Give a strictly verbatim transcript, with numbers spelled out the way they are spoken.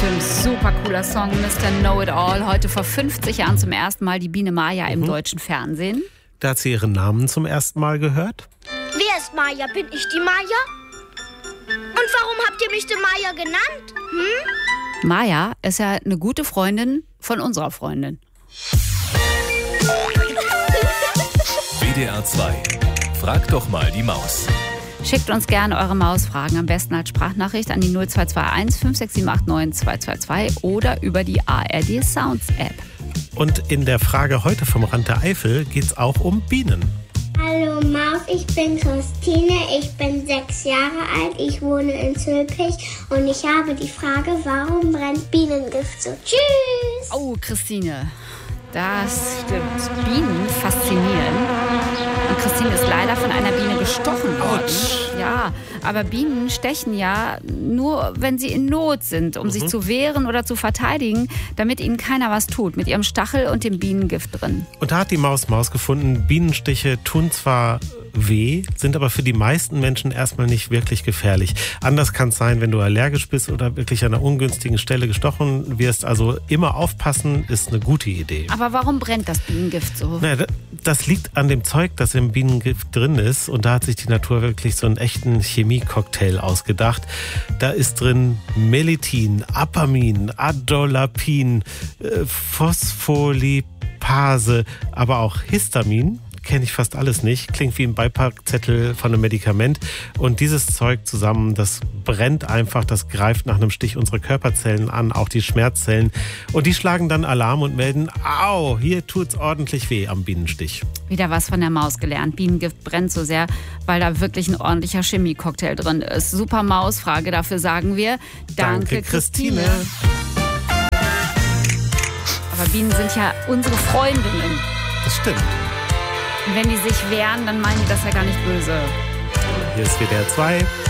für ein super cooler Song, Mister Know-It-All. Heute vor fünfzig Jahren zum ersten Mal die Biene Maya im mhm. deutschen Fernsehen. Da hat sie ihren Namen zum ersten Mal gehört. Wer ist Maya? Bin ich die Maya? Und warum habt ihr mich die Maya genannt? Hm? Maya ist ja eine gute Freundin von unserer Freundin. W D R zwei. Frag doch mal die Maus. Schickt uns gerne eure Mausfragen, am besten als Sprachnachricht an die null zwei zwei eins fünf sechs sieben acht neun zwei zwei zwei oder über die A R D Sounds App. Und in der Frage heute vom Rand der Eifel geht es auch um Bienen. Hallo Maus, ich bin Christine, ich bin sechs Jahre alt, ich wohne in Zülpich und ich habe die Frage, warum brennt Bienengift so? Tschüss! Oh, Christine, das stimmt. Bienen faszinieren. Und Christine ist leider von einer Biene gestochen worden. Autsch. Ja, aber Bienen stechen ja nur, wenn sie in Not sind, um mhm. sich zu wehren oder zu verteidigen, damit ihnen keiner was tut, mit ihrem Stachel und dem Bienengift drin. Und da hat die Maus Maus gefunden, Bienenstiche tun zwar weh, sind aber für die meisten Menschen erstmal nicht wirklich gefährlich. Anders kann es sein, wenn du allergisch bist oder wirklich an einer ungünstigen Stelle gestochen wirst. Also immer aufpassen ist eine gute Idee. Aber warum brennt das Bienengift so? Naja, das liegt an dem Zeug, das im Bienengift drin ist. Und da hat sich die Natur wirklich so einen echten Chemie-Cocktail ausgedacht. Da ist drin Melithin, Apamin, Adolapin, äh, Phospholipase, aber auch Histamin. Kenne ich fast alles nicht. Klingt wie ein Beipackzettel von einem Medikament. Und dieses Zeug zusammen, das brennt einfach, das greift nach einem Stich unsere Körperzellen an, auch die Schmerzzellen. Und die schlagen dann Alarm und melden, au, hier tut's ordentlich weh am Bienenstich. Wieder was von der Maus gelernt. Bienengift brennt so sehr, weil da wirklich ein ordentlicher Chemie-Cocktail drin ist. Super Mausfrage, dafür sagen wir Danke, Danke Christine. Christine. Aber Bienen sind ja unsere Freundinnen. Das stimmt. Und wenn die sich wehren, dann meinen die das ja gar nicht böse. Hier ist W D R zwei.